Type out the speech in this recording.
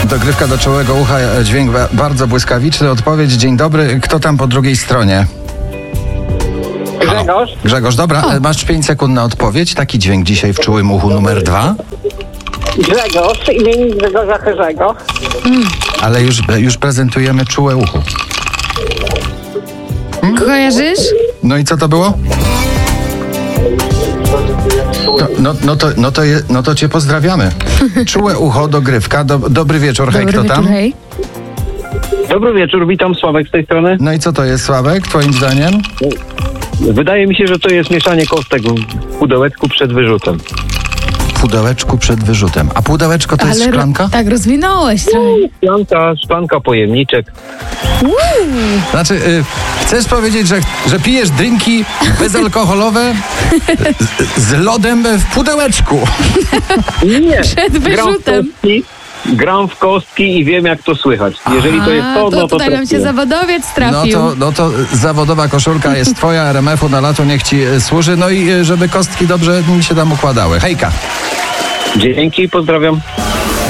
Dogrywka do czułego ucha, dźwięk bardzo błyskawiczny. Odpowiedź, dzień dobry. Kto tam po drugiej stronie? Grzegorz. Grzegorz, dobra, masz 5 sekund na odpowiedź. Taki dźwięk dzisiaj w czułym uchu numer 2. Grzegorz, imiennik Grzegorza Herzego. Ale już prezentujemy czułe ucho. Kojarzysz? No i co to było? No to cię pozdrawiamy. Czułe ucho, dogrywka. Dobry wieczór, hej, kto tam? Hej. Dobry wieczór, witam, Sławek z tej strony. No i co to jest, Sławek, twoim zdaniem? Wydaje mi się, że to jest mieszanie kostek w pudełeczku przed wyrzutem. W pudełeczku przed wyrzutem. A pudełeczko to jest szklanka? Tak, rozwinąłeś trochę. Szklanka, pojemniczek. Znaczy, chcesz powiedzieć, że pijesz drinki bezalkoholowe z lodem w pudełeczku? Nie, Przed wyrzutem. Gram w kostki i wiem, jak to słychać. Jeżeli to jest to, no to tutaj nam się trafiłem. zawodowiec trafił. No to zawodowa koszulka jest twoja, RMF-u na lato niech ci służy. No i żeby kostki dobrze się tam układały. Hejka. Dzięki, pozdrawiam.